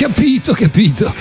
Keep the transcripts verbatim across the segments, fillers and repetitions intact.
capito, capito.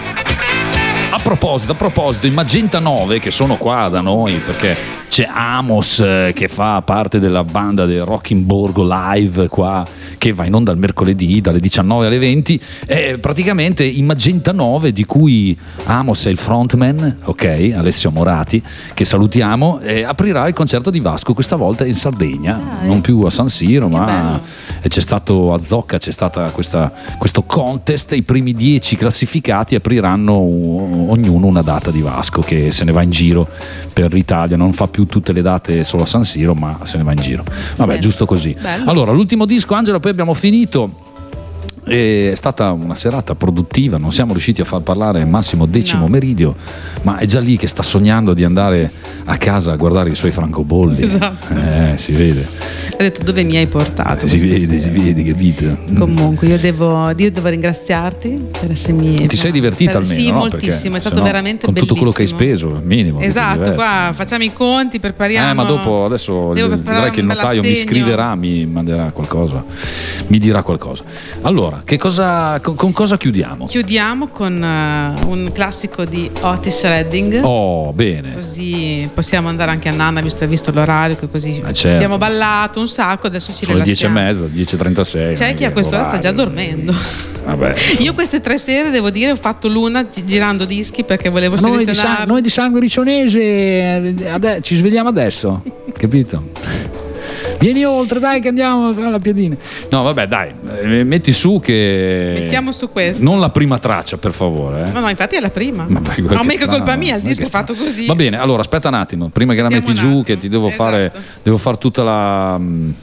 A proposito, a proposito, i Magenta nove che sono qua da noi, perché c'è Amos eh, che fa parte della banda del Rock in Borgo Live qua, che va in onda il mercoledì dalle diciannove alle venti. E praticamente i Magenta nove, di cui Amos è il frontman, ok, Alessio Morati, che salutiamo, eh, aprirà il concerto di Vasco, questa volta in Sardegna. Dai. Non più a San Siro, che ma bello. C'è stato a Zocca, c'è stata questa, questo contest, i primi dieci classificati apriranno ognuno una data di Vasco, che se ne va in giro per l'Italia, non fa più tutte le date solo a San Siro, ma se ne va in giro. Vabbè, bene. Giusto così. Bello. Allora, l'ultimo disco, Angela, poi abbiamo finito. È stata una serata produttiva, non siamo riusciti a far parlare Massimo Decimo no. Meridio, ma è già lì che sta sognando di andare a casa a guardare i suoi francobolli. Esatto. Eh, si vede. Ha detto: dove mi hai portato? Si vede, si vede, capito? Comunque io devo, io devo ringraziarti per essermi. Ti sei divertita per, almeno? Sì, no? moltissimo, perché, è stato veramente con bellissimo. Tutto quello che hai speso, il minimo. Esatto, qua facciamo i conti, prepariamo. Eh, ma dopo adesso vedrai che il notaio mi scriverà, mi manderà qualcosa, mi dirà qualcosa. Allora, che cosa? Con, con cosa chiudiamo? Chiudiamo con uh, un classico di Otis Redding. Oh, bene. Così possiamo andare anche a Nanna, visto che hai visto l'orario, che così eh certo. abbiamo ballato un sacco, adesso ci sono rilassiamo. le dieci e mezza, dieci e trentasei. C'è chi a quest'ora sta già dormendo. Vabbè. Io queste tre sere, devo dire, ho fatto l'una girando dischi perché volevo noi di, selezionare. Noi di sangue riccionese ade- ci svegliamo adesso, capito? Vieni oltre, dai, che andiamo alla piadina. No, vabbè, dai, metti su che. Mettiamo su questo. Non la prima traccia, per favore. Eh. No, no, infatti è la prima. Vabbè, non mica colpa mia, il disco è fatto così. Va bene, allora aspetta un attimo, prima che la metti giù, che ti devo esatto. fare, devo fare tutta la.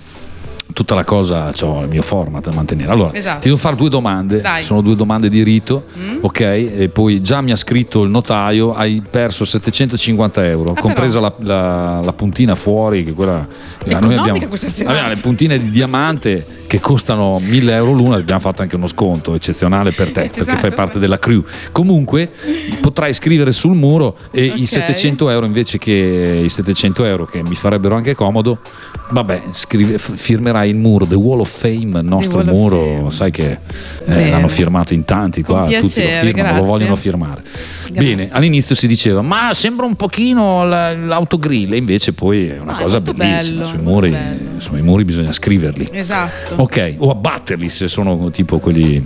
tutta la cosa, c'ho il mio format da mantenere. Allora, esatto. ti devo fare due domande. Dai. Sono due domande di rito, mm. ok? E poi già mi ha scritto il notaio, hai perso settecentocinquanta euro, ah, compresa la, la, la puntina fuori, che quella. Noi abbiamo, questa sera. Abbiamo le puntine di diamante che costano mille euro l'una, abbiamo fatto anche uno sconto eccezionale per te, esatto. perché fai parte della crew. Comunque potrai scrivere sul muro e okay. i settecento euro invece che i settecento euro che mi farebbero anche comodo, vabbè, scrive, firmerai il muro, The Wall of Fame, il nostro muro, sai che eh, l'hanno firmato in tanti qua, piacere, tutti lo firmano, grazie. Lo vogliono firmare. Grazie. Bene, all'inizio si diceva ma sembra un pochino l'autogrill, e invece poi è una no, cosa è bellissima, bello, sui muri, sui muri bisogna scriverli. Esatto. Ok, o abbatterli se sono tipo quelli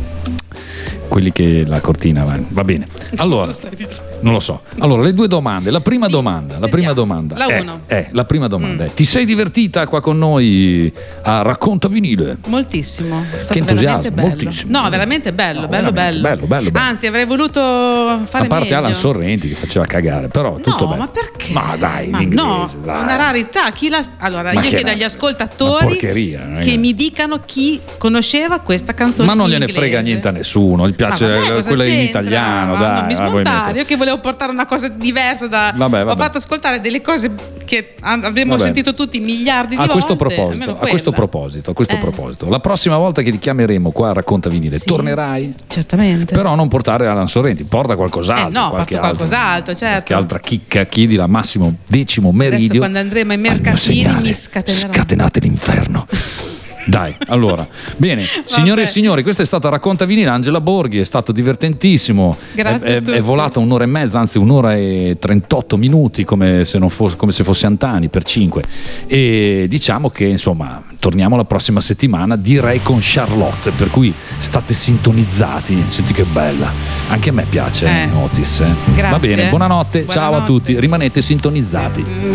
quelli che la cortina va, va bene. Allora, non lo so. Allora, le due domande. La prima sì, domanda, la prima domanda la è, uno. è la prima domanda mm. è: ti sei divertita qua con noi a Racconta Vinile? Moltissimo. È stato che entusiasmo, bello. moltissimo. No, veramente bello, no, bello, veramente bello. bello, bello, bello. Anzi, avrei voluto fare a parte meglio. Alan Sorrenti che faceva cagare, però tutto no, bello. ma perché? Ma dai, ma l'inglese, no, dai. Una rarità. Chi la... Allora, ma io chiedo agli ascoltatori che mi dicano chi conosceva questa canzone. Ma non gliene inglese. frega niente a nessuno, gli piace vabbè, quella in italiano, ma dai. Non mi smontare, io che volevo portare una cosa diversa da vabbè, vabbè. Ho fatto ascoltare delle cose che avremmo vabbè. sentito tutti miliardi di a volte. Questo proposito, a questo proposito, a questo eh. proposito, la prossima volta che ti chiameremo qua a Racconta Vinile, sì, tornerai? Certamente. Però non portare Alan Sorrenti, porta qualcos'altro. Eh no, porto qualcos'altro, certo. Qualche altra chicca, chiedila Massimo Decimo Meridio. Adesso quando andremo ai mercatini mi scatenerò. Scatenate l'inferno. Dai, allora, bene, signore e signori, questa è stata Racconta Vinile, Angela Borghi, è stato divertentissimo. Grazie. È, è, è volata un'ora e mezza, anzi un'ora e trentotto minuti, come se, non fosse, come se fosse Antani per cinque. E diciamo che insomma torniamo la prossima settimana, direi con Charlotte, per cui state sintonizzati. Senti che bella, anche a me piace eh. Otis. Eh. Grazie. Va bene, buonanotte, buonanotte, ciao a tutti, rimanete sintonizzati.